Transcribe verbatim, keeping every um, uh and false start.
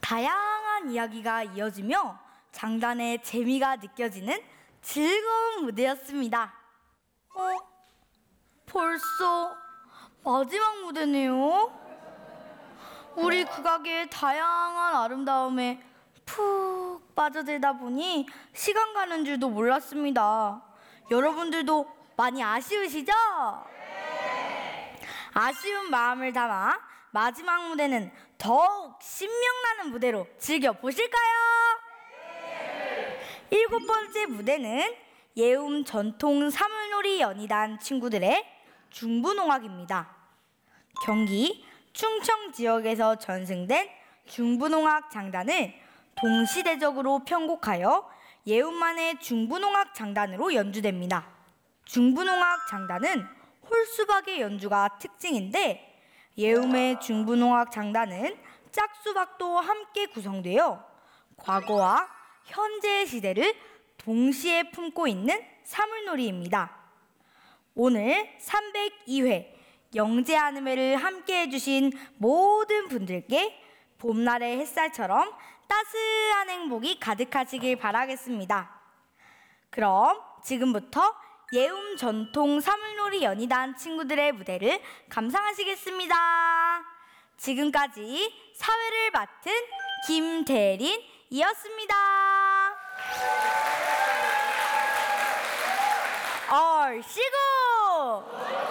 다양한 이야기가 이어지며 장단의 재미가 느껴지는 즐거운 무대였습니다. 어? 벌써 마지막 무대네요. 우리 국악의 다양한 아름다움에 푹 빠져들다 보니 시간 가는 줄도 몰랐습니다. 여러분들도 많이 아쉬우시죠? 네. 아쉬운 마음을 담아 마지막 무대는 더욱 신명나는 무대로 즐겨보실까요? 네. 일곱 번째 무대는 예움 전통 사물놀이 연희단 친구들의 중부농악입니다. 경기 충청 지역에서 전승된 중부농악 장단을 동시대적으로 편곡하여 예움만의 중부농악 장단으로 연주됩니다. 중부농악 장단은 홀수박의 연주가 특징인데 예움의 중부농악 장단은 짝수박도 함께 구성되어 과거와 현재의 시대를 동시에 품고 있는 사물놀이입니다. 오늘 삼백이 회 영재하늘매를 함께 해주신 모든 분들께 봄날의 햇살처럼 따스한 행복이 가득하시길 바라겠습니다. 그럼 지금부터 예움 전통 사물놀이 연희단 친구들의 무대를 감상하시겠습니다. 지금까지 사회를 맡은 김대린이었습니다. 얼씨구!